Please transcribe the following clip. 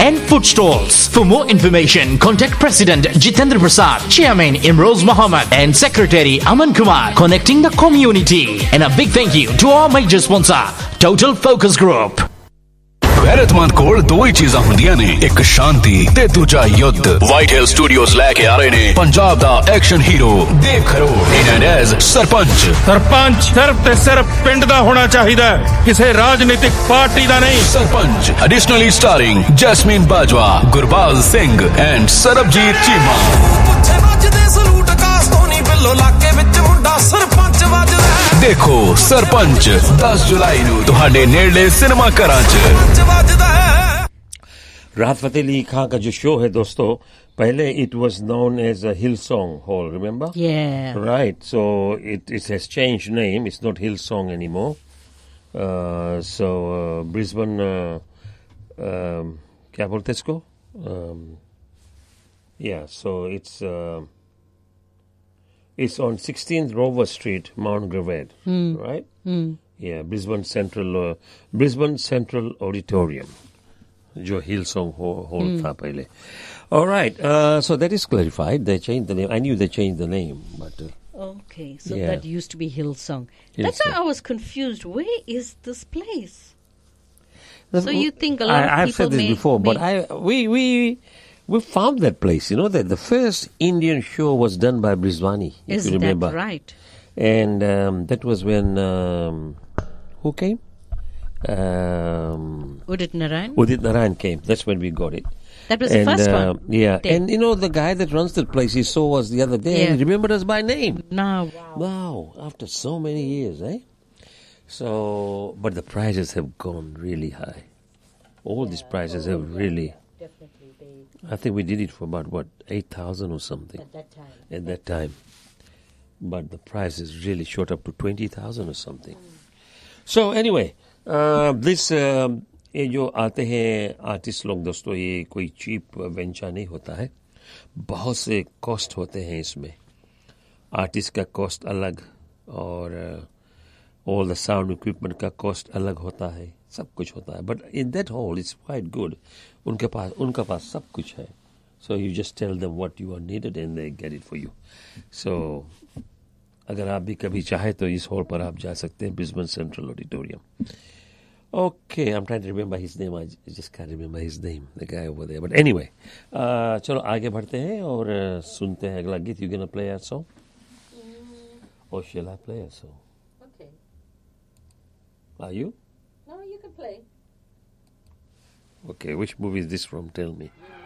and food stalls. For more information, contact President Jitendra Prasad, Chairman Imroz Muhammad, and Secretary Aman Kumar, connecting the community. And a big thank you to our major sponsor, Total Focus Group. गैरतमंद कोल दो ही चीज़ां हुंदियां ने, एक शांति ते दूजा युद्ध। White हिल studios लेके आ रहे ने पंजाब दा एक्शन हीरो देव खरोड़ इन एज सरपंच। सरपंच सिर्फ ते सिर्फ पिंड दा होना चाहिदा, किसी राजनीतिक पार्टी दा नहीं। Sarpanch additionally starring jasmine Bajwa, Gurbaz Singh and Sarabjit Cheema. देखो सरपंच 10 जुलाई नूं तुहाडे नेड़ले सिनेमा घरां च। राहत फतेह अली खां का जो शो है दोस्तों, पहले it was known as हिलसोंग hall, remember? Yeah. Right. So it has changed name. It's not Hillsong anymore. So Brisbane, क्या बोलते इसको? Yeah. So it's on 16th Rover Street, Mount Gravatt, right? Yeah, Brisbane Central Auditorium, जो Hillsong Hall था पहले. All right, so that is clarified. They changed the name. I knew they changed the name, but Okay, so Yeah. that used to be Hillsong. That's why I was confused. Where is this place? So you think a lot of I've people said this before, but we found that place. You know that the first Indian show was done by Brisbane, if Is you remember. that right? And that was when who came? Udit Narayan? Udit Narayan came. That's when we got it. That was the first one. Yeah, Day. and you know the guy that runs that place, he saw us the other day. Yeah. And he remembered us by name. No, wow. Wow, after so many years, eh? So, but the prices have gone really high. All these prices have really. I think we did it for about, what, 8,000 or something. At that time. But the prices really shot up to 20,000 or something. So anyway, this ये जो आते हैं artist लोग दोस्तों, ये कोई cheap venture नहीं होता है. बहुत से कॉस्ट होते हैं इसमें. आर्टिस्ट का कॉस्ट अलग और ऑल द साउंड इक्विपमेंट का कॉस्ट अलग होता है, सब कुछ होता है. But in that hall it's quite good. उनके पास सब कुछ है. So you just tell them what you are needed and they get it for you. सो अगर आप भी कभी चाहे तो इस हॉल पर आप जा सकते हैं, Brisbane central auditorium. Okay, I'm trying to remember his name. I just can't remember his name, the guy over there. But anyway, चलो आगे बढ़ते हैं और सुनते हैं अगला गीत. You gonna play a song? Or shall I play a song? Okay. Are you? No, you can play. Okay, which movie is this from? Tell me.